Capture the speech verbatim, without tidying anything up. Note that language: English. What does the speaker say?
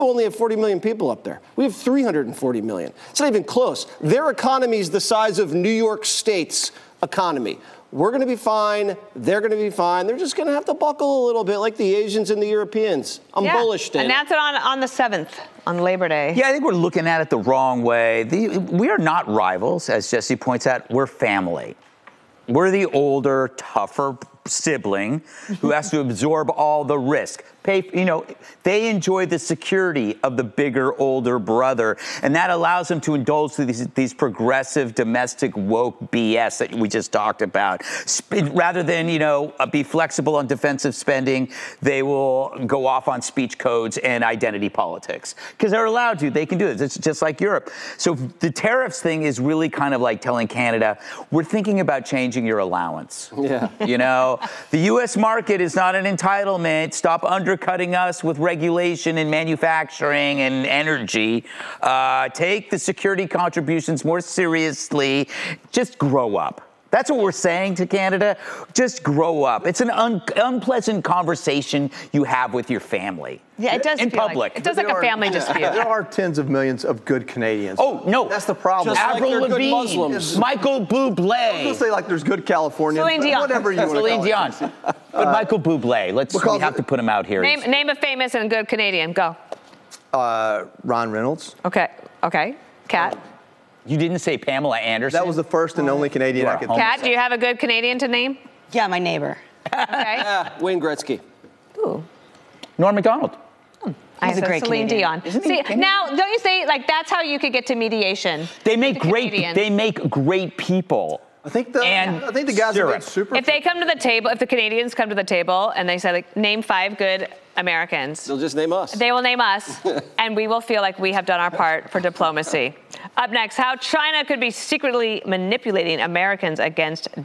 only have forty million people up there. We have three hundred forty million. It's not even close. Their economy is the size of New York State's economy. We're going to be fine. They're going to be fine. They're just going to have to buckle a little bit like the Asians and the Europeans. I'm yeah. bullish, Dana. Announce it on, on the seventh, on Labor Day. Yeah, I think we're looking at it the wrong way. The, we are not rivals, as Jesse points out. We're family. We're the older, tougher sibling who has to absorb all the risk. Pay, you know, they enjoy the security of the bigger, older brother, and that allows them to indulge these, these progressive, domestic, woke B S that we just talked about. Rather than, you know, be flexible on defensive spending, they will go off on speech codes and identity politics because they're allowed to. They can do this. It's just like Europe. So the tariffs thing is really kind of like telling Canada, we're thinking about changing your allowance. Yeah. You know, the U S market is not an entitlement. Stop under undercutting us with regulation and manufacturing and energy. Uh, take the security contributions more seriously. Just grow up. That's what we're saying to Canada. Just grow up. It's an un- unpleasant conversation you have with your family. Yeah, it does in feel public. Like, it does There like a are- family dispute. There are tens of millions of good Canadians. Oh, no. That's the problem. Just like Avril they're good Lavigne, Muslims. Michael Bublé. I was going to say, like, there's good Californians. Celine Dion. Whatever you want to Celine call Dion. it. But Michael Bublé, let's, we because- have to put him out here. Name, name a famous and good Canadian. Go. Uh, Ron Reynolds. Okay. Okay. Kat. You didn't say Pamela Anderson? That was the first and only Canadian You I are could home- Kat, do you have a good Canadian to name? Yeah, my neighbor. Okay. Ah, Wayne Gretzky. Ooh. Norm Macdonald. I He's a said great Celine Canadian. Dion. Isn't he See, Canadian? now, don't you say, like, that's how you could get to mediation? They make The great. Canadians. They make great people. I think the And I think the guys syrup. that made super. If they come to the table, if the Canadians come to the table and they say, like, name five good Americans, They'll just name us. they will name us, and we will feel like we have done our part for diplomacy. Up next, how China could be secretly manipulating Americans against